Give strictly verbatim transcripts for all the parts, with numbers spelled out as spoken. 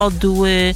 odły,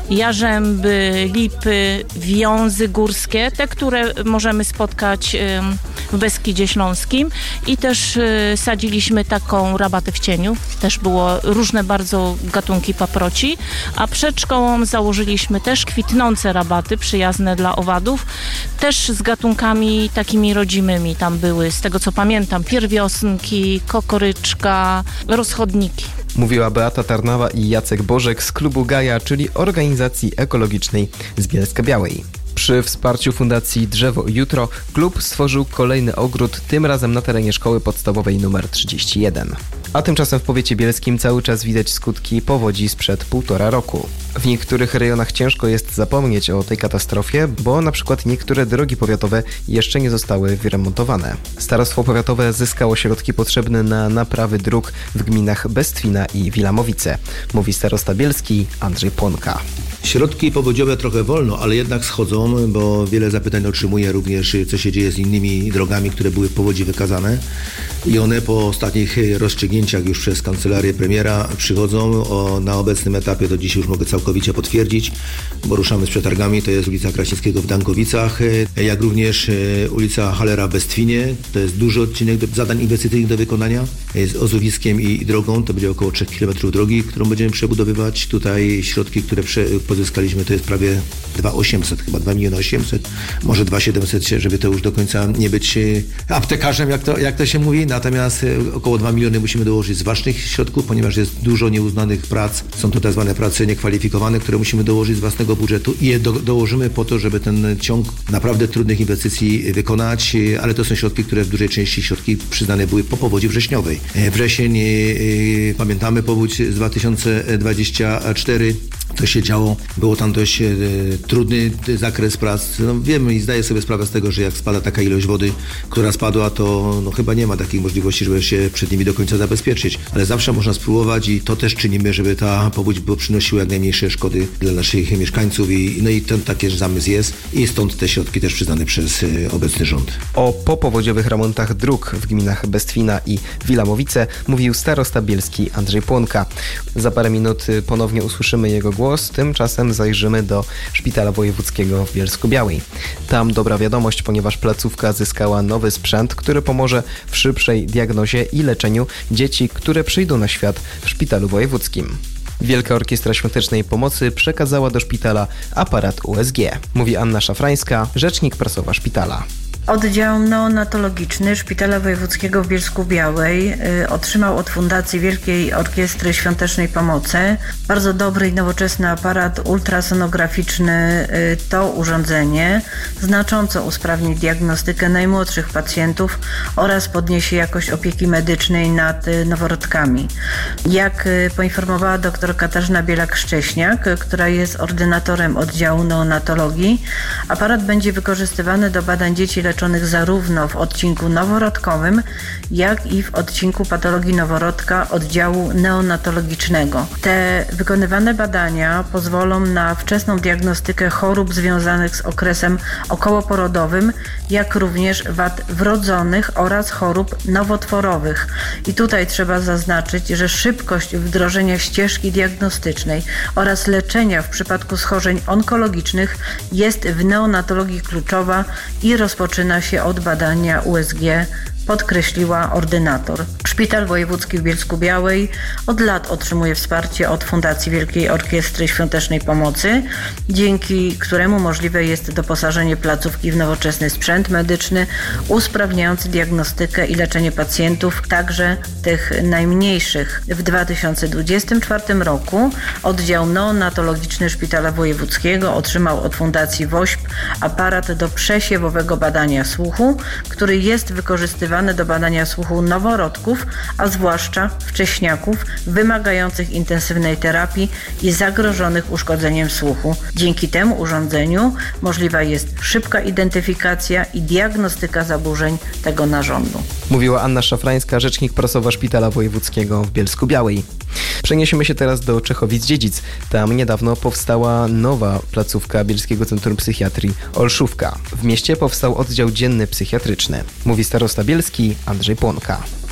jarzęby, lipy, wiązy górskie, te, które możemy spotkać w Beskidzie Śląskim i też sadziliśmy taką rabatę w cieniu. Też było różne bardzo gatunki paproci, a przed szkołą założyliśmy też kwitnące rabaty przyjazne dla owadów, też z gatunkami takimi rodzimymi. Tam były, z tego co pamiętam, pierwiosnki, kokoryczka, rozchodniki. Mówiła Beata Tarnawa i Jacek Bożek z klubu Gaja, czyli organizacji ekologicznej z Bielska-Białej. Przy wsparciu Fundacji Drzewo Jutro klub stworzył kolejny ogród, tym razem na terenie szkoły podstawowej nr trzydzieści jeden. A tymczasem w powiecie bielskim cały czas widać skutki powodzi sprzed półtora roku. W niektórych rejonach ciężko jest zapomnieć o tej katastrofie, bo na przykład niektóre drogi powiatowe jeszcze nie zostały wyremontowane. Starostwo powiatowe zyskało środki potrzebne na naprawy dróg w gminach Bestwina i Wilamowice, mówi starosta bielski Andrzej Płonka. Środki powodziowe trochę wolno, ale jednak schodzą, bo wiele zapytań otrzymuję również, co się dzieje z innymi drogami, które były w powodzi wykazane. I one po ostatnich rozstrzygnięciach już przez kancelarię premiera przychodzą. O, na obecnym etapie do dziś już mogę całkowicie potwierdzić, bo ruszamy z przetargami. To jest ulica Krasińskiego w Dankowicach, jak również ulica Halera w Bestwinie. To jest duży odcinek do, zadań inwestycyjnych do wykonania. Z ozuwiskiem i drogą to będzie około trzech kilometrów drogi, którą będziemy przebudowywać. Tutaj środki, które prze, pozyskaliśmy, to jest prawie dwa tysiące osiemset, chyba dwa miliony osiemset, może dwa tysiące siedemset, żeby to już do końca nie być aptekarzem, jak to, jak to się mówi. Natomiast około dwa miliony musimy dołożyć z własnych środków, ponieważ jest dużo nieuznanych prac. Są to tak zwane prace niekwalifikowane, które musimy dołożyć z własnego budżetu i je do, dołożymy po to, żeby ten ciąg naprawdę trudnych inwestycji wykonać, ale to są środki, które w dużej części środki przyznane były po powodzi wrześniowej. Wrzesień, pamiętamy powódź z dwa tysiące dwudziestego czwartego, co się działo. Było tam dość e, trudny zakres prac. No, wiemy i zdaję sobie sprawę z tego, że jak spada taka ilość wody, która spadła, to no, chyba nie ma takiej możliwości, żeby się przed nimi do końca zabezpieczyć. Ale zawsze można spróbować i to też czynimy, żeby ta powódź przynosiła jak najmniejsze szkody dla naszych mieszkańców. I, no i ten taki zamysł jest i stąd te środki też przyznane przez e, obecny rząd. O popowodziowych remontach dróg w gminach Bestwina i Wilamowice mówił starosta bielski Andrzej Płonka. Za parę minut ponownie usłyszymy jego głos. Tymczasem zajrzymy do Szpitala Wojewódzkiego w Bielsku-Białej. Tam dobra wiadomość, ponieważ placówka zyskała nowy sprzęt, który pomoże w szybszej diagnozie i leczeniu dzieci, które przyjdą na świat w Szpitalu Wojewódzkim. Wielka Orkiestra Świątecznej Pomocy przekazała do szpitala aparat U S G, mówi Anna Szafrańska, rzecznik prasowa szpitala. Oddział neonatologiczny Szpitala Wojewódzkiego w Bielsku-Białej y, otrzymał od Fundacji Wielkiej Orkiestry Świątecznej Pomocy bardzo dobry i nowoczesny aparat ultrasonograficzny. Y, to urządzenie znacząco usprawni diagnostykę najmłodszych pacjentów oraz podniesie jakość opieki medycznej nad y, noworodkami. Jak y, poinformowała dr Katarzyna Bielak-Szcześniak, y, która jest ordynatorem oddziału neonatologii, aparat będzie wykorzystywany do badań dzieci leczonych zarówno w odcinku noworodkowym, jak i w odcinku patologii noworodka oddziału neonatologicznego. Te wykonywane badania pozwolą na wczesną diagnostykę chorób związanych z okresem okołoporodowym, jak również wad wrodzonych oraz chorób nowotworowych. I tutaj trzeba zaznaczyć, że szybkość wdrożenia ścieżki diagnostycznej oraz leczenia w przypadku schorzeń onkologicznych jest w neonatologii kluczowa i rozpoczyna się od badania U S G, podkreśliła ordynator. Szpital Wojewódzki w Bielsku-Białej od lat otrzymuje wsparcie od Fundacji Wielkiej Orkiestry Świątecznej Pomocy, dzięki któremu możliwe jest doposażenie placówki w nowoczesny sprzęt medyczny usprawniający diagnostykę i leczenie pacjentów, także tych najmniejszych. W dwa tysiące dwudziestym czwartym roku oddział neonatologiczny Szpitala Wojewódzkiego otrzymał od Fundacji WOŚP aparat do przesiewowego badania słuchu, który jest wykorzystywany do badania słuchu noworodków, a zwłaszcza wcześniaków wymagających intensywnej terapii i zagrożonych uszkodzeniem słuchu. Dzięki temu urządzeniu możliwa jest szybka identyfikacja i diagnostyka zaburzeń tego narządu. Mówiła Anna Szafrańska, rzecznik prasowa Szpitala Wojewódzkiego w Bielsku-Białej. Przeniesiemy się teraz do Czechowic-Dziedzic. Tam niedawno powstała nowa placówka Bielskiego Centrum Psychiatrii Olszówka. W mieście powstał oddział dzienny psychiatryczny, mówi starosta bielski Andrzej Płonka.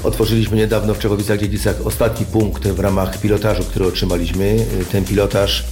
Otworzyliśmy niedawno w Czechowicach-Dziedzicach ostatni punkt w ramach pilotażu, który otrzymaliśmy. Ten pilotaż